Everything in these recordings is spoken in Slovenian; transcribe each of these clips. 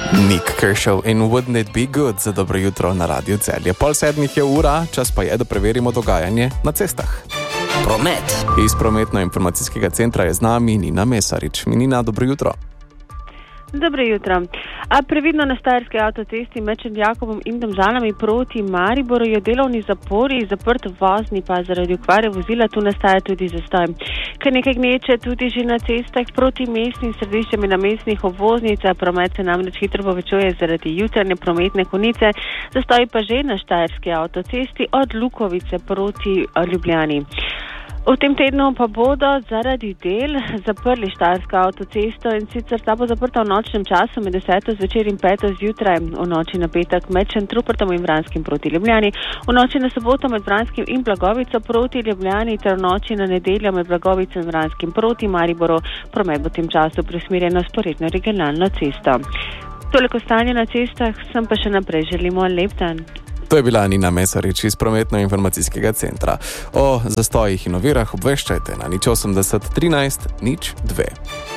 Nick Kershaw in Wouldn't It Be Good za dobro jutro na Radiu Celje. 6:30 je ura, čas pa je, da preverimo dogajanje na cestah. Promet. Iz prometno-informacijskega centra je z nami Nina Mesarič. Nina, dobro jutro. Dobro jutro. Previdno na Štajerski avtocesti med Črnjakovom in Domžalami proti Mariboru je delovni zapori, zaprt vozni pa zaradi okvare vozila, tu nastaja tudi zastoj. Kar nekaj gneče tudi že na cestah proti mestnim središčem in na mestnih obvoznicah, promet se namreč hitro povečuje zaradi jutranje prometne konice, zastoj pa že na Štajerski avtocesti od Lukovice proti Ljubljani. V tem tednu pa bodo zaradi del zaprli Štajersko avtocesto, in sicer ta bo zaprta v nočnem času med 10. zvečer in 5. zjutraj, v noči na petek med Šentrupertom in Vranskim proti Ljubljani, v noči na soboto med Vranskim in Blagovico proti Ljubljani ter v noči na nedeljo med Blagovico in Vranskim proti Mariboru. Promet bo v tem času preusmerjen na vzporedno regionalno cesto. Toliko stanje na cestah, sem pa še naprej želimo lep dan. To je bila Nina Mesarič iz prometno-informacijskega centra. O zastojih in ovirah obveščajte na 080 13 02.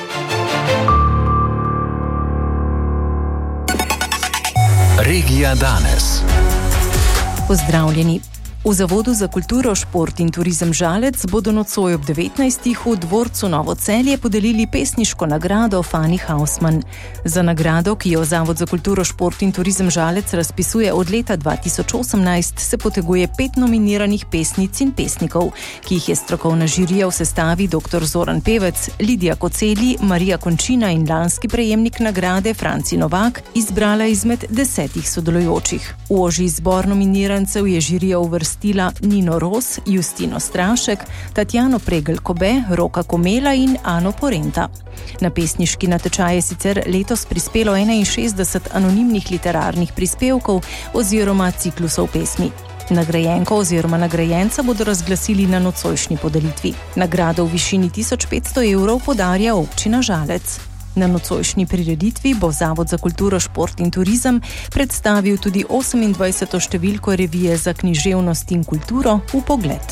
Regija danes. Pozdravljeni. V Zavodu za kulturo, šport in turizem Žalec bodo nocoj ob 19. v dvorcu Novo Celje podelili pesniško nagrado Fani Hausmann. Za nagrado, ki jo Zavod za kulturo, šport in turizem Žalec razpisuje od leta 2018, se poteguje 5 nominiranih pesnic in pesnikov, ki jih je strokovna žirija v sestavi dr. Zoran Pevec, Lidija Koceli, Marija Končina in lanski prejemnik nagrade Franci Novak izbrala izmed 10 sodelujočih. V ožji izbor nominirancev je žirija uvrstila Nino Ros, Justino Strašek, Tatjano Pregl-Kobe, Roka Komela in Ano Porenta. Na pesniški natečaj je sicer letos prispelo 61 anonimnih literarnih prispevkov oziroma ciklusov pesmi. Nagrajenko oziroma nagrajenca bodo razglasili na nocojšnji podelitvi. Nagrado v višini 1500 evrov podarja občina Žalec. Na nocojšnji prireditvi bo Zavod za kulturo, šport in turizem predstavil tudi 28. številko revije za književnost in kulturo Vpogled.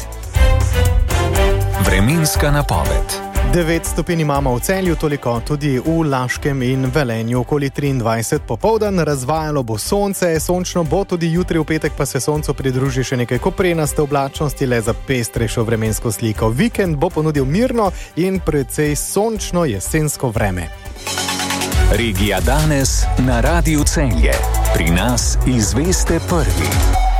Vremenska napoved. 9 stopinj imamo v Celju, toliko tudi v Laškem in Velenju. Okoli 23 popoldan, razvajalo bo sonce, sončno bo tudi jutri, v petek pa se soncu pridruži še nekaj koprenaste oblačnosti, le za pestrejšo vremensko sliko. Vikend bo ponudil mirno in precej sončno jesensko vreme. Regija danes na Radiu Celje. Pri nas izveste prvi.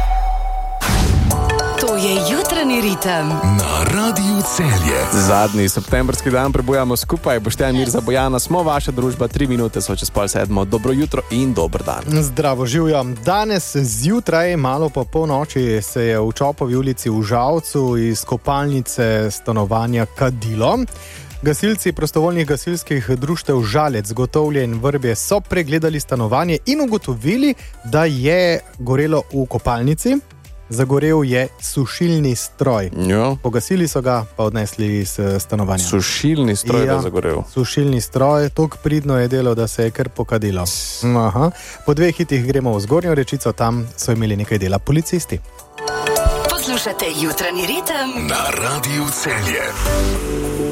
To je jutranji ritem Na Radiu Celje. Zadnji septembrski dan prebujamo skupaj. Boštjan, Mirza, Bojana, smo vaša družba. 3 minute so čez 6:30. Dobro jutro in dober dan. Zdravo, živjo. Danes zjutraj, malo po polnoči, se je v Čopovi ulici v Žalcu iz kopalnice stanovanja kadilo. Gasilci prostovoljnih gasilskih društev Žalec, Gotovlje in Vrbje so pregledali stanovanje in ugotovili, da je gorelo v kopalnici. Zagorel je sušilni stroj. Jo. Pogasili so ga, pa odnesli iz stanovanja. Sušilni stroj je zagorel. Sušilni stroj, toliko pridno je delal, da se je kar pokadilo. Aha. Po 2 hitih gremo v Zgornjo Rečico, tam so imeli nekaj dela policisti. Poslušate jutranji ritem Na Radiu Celje.